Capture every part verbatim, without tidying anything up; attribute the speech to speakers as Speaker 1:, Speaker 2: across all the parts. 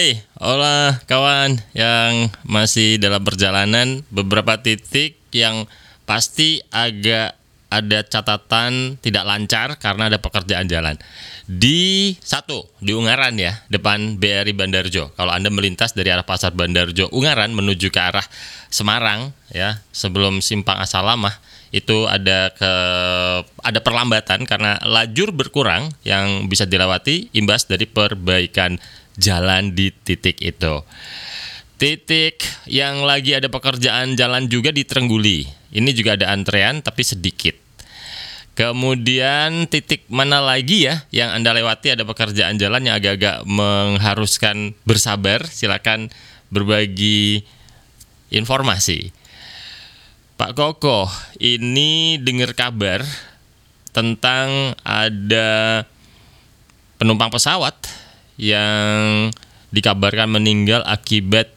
Speaker 1: Hey, hola kawan yang masih dalam perjalanan, beberapa titik yang pasti agak ada catatan tidak lancar karena ada pekerjaan jalan. Di satu, di Ungaran ya, depan B R I Bandarjo. Kalau Anda melintas dari arah Pasar Bandarjo Ungaran menuju ke arah Semarang ya, sebelum simpang Asalamah, itu ada ke ada perlambatan karena lajur berkurang yang bisa dilewati imbas dari perbaikan jalan di titik itu. Titik yang lagi ada pekerjaan jalan juga di Trengguli. Ini juga ada antrean tapi sedikit. Kemudian titik mana lagi ya yang Anda lewati ada pekerjaan jalan yang agak-agak mengharuskan bersabar? Silakan berbagi informasi. Pak Koko, ini dengar kabar tentang ada penumpang pesawat yang dikabarkan meninggal akibat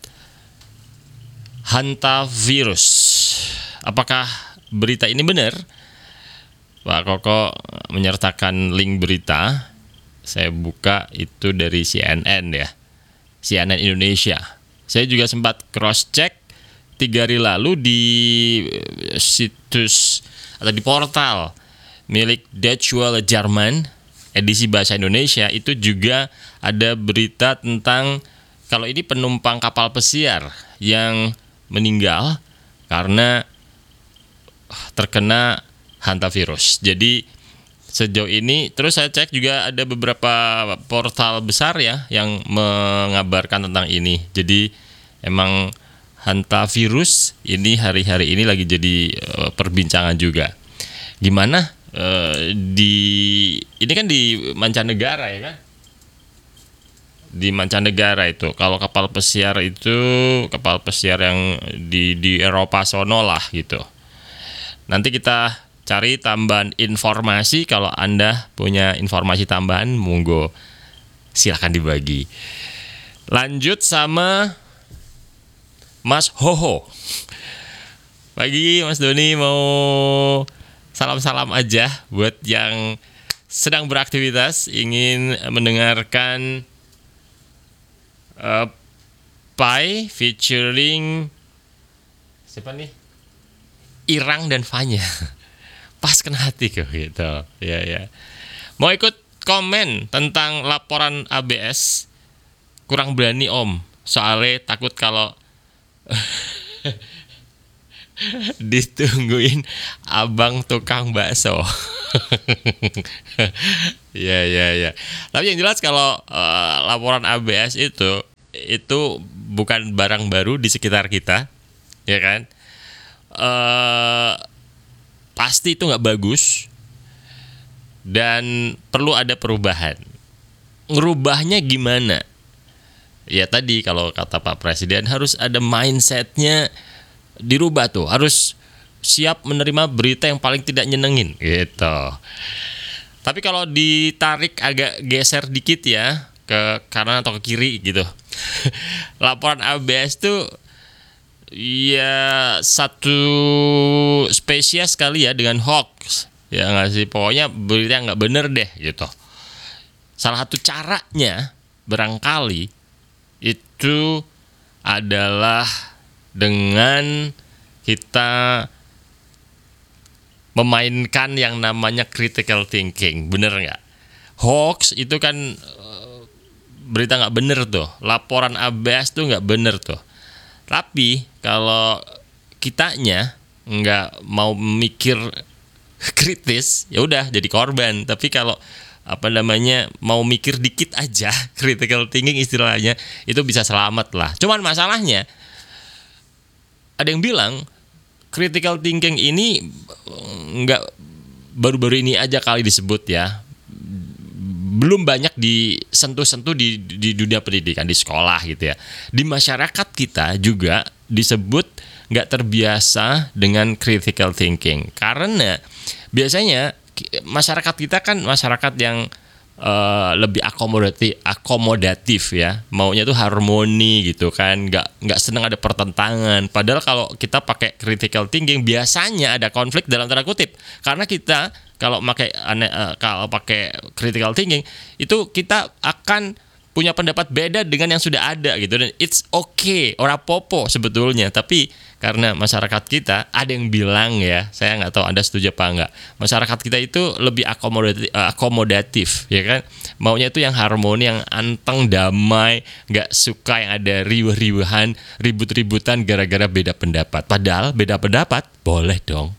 Speaker 1: hantavirus. Apakah berita ini benar? Pak Koko menyertakan link berita. Saya buka itu dari C N N ya, C N N Indonesia. Saya juga sempat cross check tiga hari lalu di situs atau di portal milik Deutsche Welle Jerman edisi bahasa Indonesia, itu juga ada berita tentang kalau ini penumpang kapal pesiar yang meninggal karena terkena hantavirus. Jadi sejauh ini, terus saya cek juga ada beberapa portal besar ya yang mengabarkan tentang ini. Jadi emang hantavirus ini hari-hari ini lagi jadi uh, perbincangan juga. Gimana uh, di ini kan di mancanegara ya kan? Di mancanegara itu, kalau kapal pesiar itu kapal pesiar yang di di Eropa sono lah gitu. Nanti kita cari tambahan informasi. Kalau Anda punya informasi tambahan, monggo silakan dibagi. Lanjut sama Mas Hoho. Pagi Mas Doni, mau salam-salam aja buat yang sedang beraktivitas ingin mendengarkan uh, Pai featuring siapa nih? Irang dan Fanya. Pas kena hati kok gitu. Ya ya. Mau ikut komen tentang laporan A B S? Kurang berani Om. Soalnya takut kalau ditungguin abang tukang bakso. Ya ya ya. Tapi yang jelas kalau uh, laporan A B S itu itu bukan barang baru di sekitar kita, ya kan? Uh, pasti itu nggak bagus dan perlu ada perubahan. Ngerubahnya gimana? Ya tadi kalau kata Pak Presiden harus ada mindsetnya dirubah tuh, harus siap menerima berita yang paling tidak nyenengin gitu. Tapi kalau ditarik agak geser dikit ya ke kanan atau ke kiri gitu, laporan A B S tuh ya satu spesies kali ya dengan hoax ya nggak sih, pokoknya berita yang nggak bener deh gitu. Salah satu caranya barangkali itu adalah dengan kita memainkan yang namanya critical thinking. Bener nggak? Hoax itu kan berita nggak bener tuh, laporan A B S tuh nggak bener tuh. Tapi kalau kitanya nggak mau mikir kritis, ya udah jadi korban. Tapi kalau apa namanya mau mikir dikit aja, critical thinking istilahnya, itu bisa selamat lah. Cuman masalahnya ada yang bilang critical thinking ini nggak baru-baru ini aja kali disebut ya, belum banyak disentuh-sentuh di, di dunia pendidikan, di sekolah gitu ya. Di masyarakat kita juga disebut nggak terbiasa dengan critical thinking karena biasanya masyarakat kita kan masyarakat yang uh, lebih akomodatif, akomodatif ya, maunya tuh harmoni gitu kan, nggak nggak seneng ada pertentangan. Padahal kalau kita pakai critical thinking biasanya ada konflik dalam tanda kutip, karena kita kalau pakai uh, kalau pakai critical thinking itu kita akan punya pendapat beda dengan yang sudah ada gitu, dan it's okay, ora popo sebetulnya. Tapi karena masyarakat kita ada yang bilang ya, saya nggak tahu Anda setuju apa enggak, masyarakat kita itu lebih akomodatif, akomodatif ya kan, maunya itu yang harmoni, yang anteng, damai, nggak suka yang ada riuh-riuhan, ribut-ributan gara-gara beda pendapat. Padahal beda pendapat boleh dong,